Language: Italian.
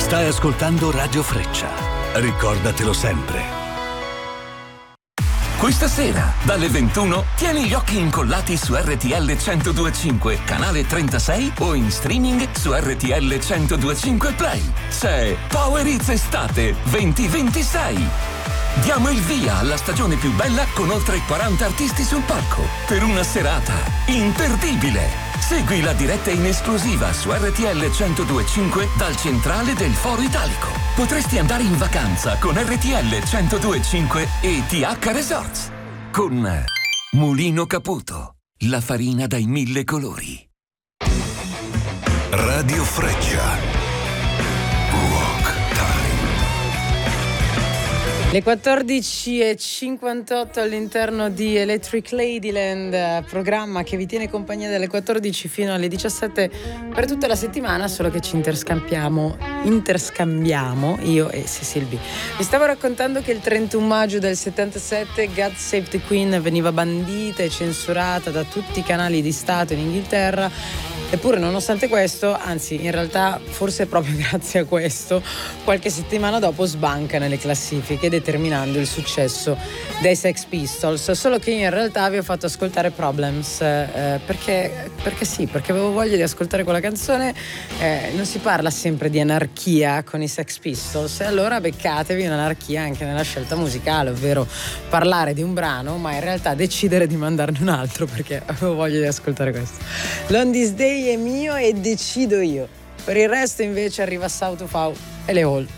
Stai ascoltando Radio Freccia. Ricordatelo sempre. Questa sera, dalle 21, tieni gli occhi incollati su RTL 102.5, canale 36 o in streaming su RTL 102.5 Play. C'è Power Hits Estate 2026. Diamo il via alla stagione più bella con oltre 40 artisti sul palco per una serata imperdibile. Segui la diretta in esclusiva su RTL 102.5 dal centrale del Foro Italico. Potresti andare in vacanza con RTL 102.5 e TH Resorts. Con Mulino Caputo, la farina dai 1000 colori. Radio Freccia. Rock Time. Le 14:58 all'interno di Electric Ladyland, programma che vi tiene compagnia dalle 14 fino alle 17 per tutta la settimana, solo che ci interscambiamo io e Cecil B. Vi stavo raccontando che il 31 maggio del 77 God Save the Queen veniva bandita e censurata da tutti i canali di Stato in Inghilterra. Eppure, nonostante questo, anzi in realtà forse proprio grazie a questo, qualche settimana dopo sbanca nelle classifiche, determinando il successo dei Sex Pistols. Solo che io in realtà vi ho fatto ascoltare Problems perché avevo voglia di ascoltare quella canzone. Non si parla sempre di anarchia con i Sex Pistols, e allora beccatevi un'anarchia anche nella scelta musicale, ovvero parlare di un brano ma in realtà decidere di mandarne un altro perché avevo voglia di ascoltare questo. Long This Day è mio e decido io. Per il resto invece arriva South of How e le Hall.